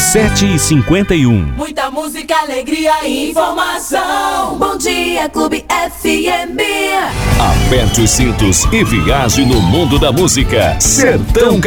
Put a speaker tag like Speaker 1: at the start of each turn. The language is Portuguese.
Speaker 1: 7h51.
Speaker 2: Muita música, alegria e informação. Bom dia, Clube FM.
Speaker 1: Aperte os cintos e viaje no mundo da música. Sertão